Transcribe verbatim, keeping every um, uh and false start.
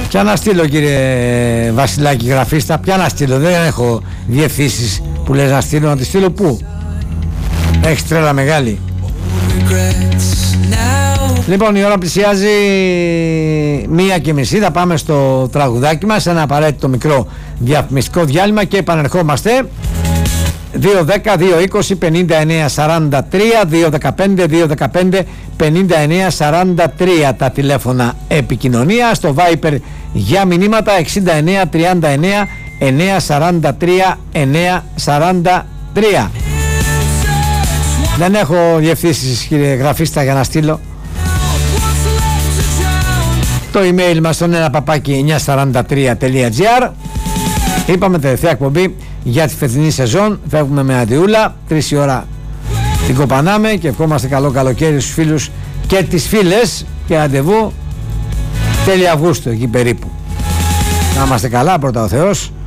Ποια να στείλω, κύριε Βασιλάκη γραφίστα, ποια να στείλω? Δεν έχω διευθύνσεις που λες να στείλω. Να τη στείλω πού? Έχεις τρέλα μεγάλη. Λοιπόν, η ώρα πλησιάζει μία και μισή. Θα πάμε στο τραγουδάκι μας, ένα απαραίτητο μικρό διαφημιστικό διάλειμμα και επανερχόμαστε. Δύο δέκα δύο είκοσι πενήντα εννέα σαράντα τρία, δύο δεκαπέντε δύο δεκαπέντε πενήντα εννέα σαράντα τρία τα τηλέφωνα επικοινωνία. Στο Viper για μηνύματα εξήντα εννέα τριάντα εννέα εννέα σαράντα τρία εννέα σαράντα τρία. Δεν έχω διευθύνσεις, κύριε γραφίστα, για να στείλω. Το email μας στον ένα παπάκι εννιακόσια σαράντα τρία τελεία τζι άρ. Είπαμε τελευταία εκπομπή για τη φετινή σεζόν. Φεύγουμε με αντιούλα, τρεις η ώρα την κοπανάμε και ευχόμαστε καλό καλοκαίρι στους φίλους και τις φίλες και ραντεβού τέλη Αυγούστου εκεί περίπου. Να είμαστε καλά, πρώτα ο Θεός.